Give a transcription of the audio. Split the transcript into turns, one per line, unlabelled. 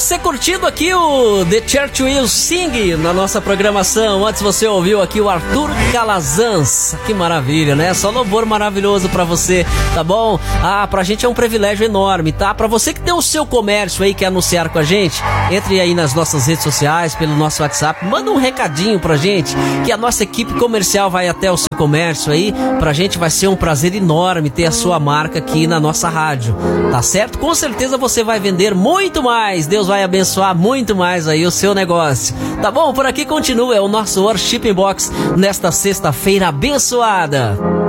você curtindo aqui o The Church Will Sing na nossa programação. Antes você ouviu aqui o Arthur Calazans. Que maravilha, né? Só louvor maravilhoso pra você, tá bom? Pra gente é um privilégio enorme, tá? Pra você que tem o seu comércio aí, quer anunciar com a gente, entre aí nas nossas redes sociais, pelo nosso WhatsApp, manda um recadinho pra gente, que a nossa equipe comercial vai até o seu comércio aí. Pra gente vai ser um prazer enorme ter a sua marca aqui na nossa rádio, tá certo? Com certeza você vai vender muito mais, Deus vai abençoar muito mais aí o seu negócio, tá bom? Por aqui continua o nosso Worship Box nesta sexta-feira abençoada.